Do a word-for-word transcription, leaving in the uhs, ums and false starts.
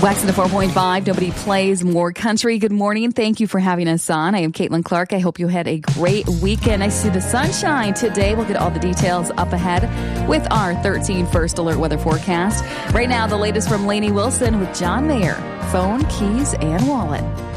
Wax the four point five. Nobody plays more country. Good morning. Thank you for having us on. I am Caitlin Clark. I hope you had a great weekend. I see the sunshine today. We'll get all the details up ahead with our thirteen First Alert weather forecast. Right now, the latest from Lainey Wilson with John Mayer. Phone, keys, and wallet.